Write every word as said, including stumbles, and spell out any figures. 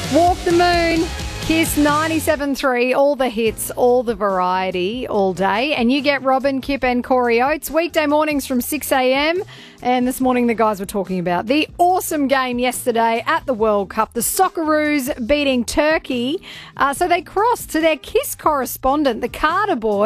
Walk the Moon, Kiss ninety-seven three, all the hits, all the variety, all day. And you get Robin, Kip and Corey Oates weekday mornings from six a.m. And this morning the guys were talking about the awesome game yesterday at the World Cup, the Socceroos beating Turkey. Uh, so they crossed to their Kiss correspondent, the Carter boy.